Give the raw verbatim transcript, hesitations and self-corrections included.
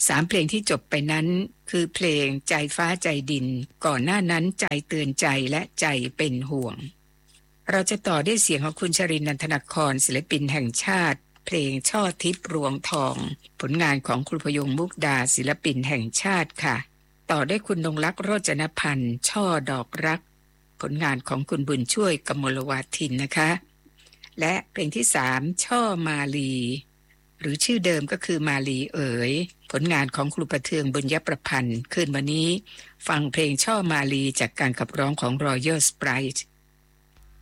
สามเพลงที่จบไปนั้นคือเพลงใจฟ้าใจดินก่อนหน้านั้นใจเตือนใจและใจเป็นห่วงเราจะต่อด้วยเสียงของคุณชรินทร์ นันทนครศิลปินแห่งชาติเพลงช่อทิพย์รวงทองผลงานของครูพยงมุกดาศิลปินแห่งชาติค่ะต่อด้วยคุณนงลักษณ์โรจนพันธ์ช่อดอกรักผลงานของคุณบุญช่วยกมลวาทินนะคะและเพลงที่สามช่อมาลีหรือชื่อเดิมก็คือมาลีเอ๋ยผลงานของครูประเทืองบุญยประพันธ์คืนวันนี้ฟังเพลงช่อมาลีจากการขับร้องของ Royal Sprite